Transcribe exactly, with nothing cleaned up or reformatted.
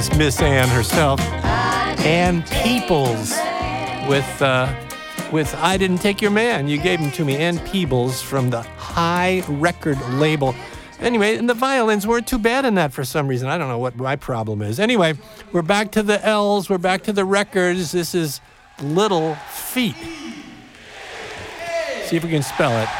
It's Miss Ann herself, Ann Peebles, with uh, with I Didn't Take Your Man. You gave him to me, Ann Peebles from the High record label. Anyway, and the violins weren't too bad in that for some reason. I don't know what my problem is. Anyway, we're back to the L's. We're back to the records. This is Little Feat. See if we can spell it.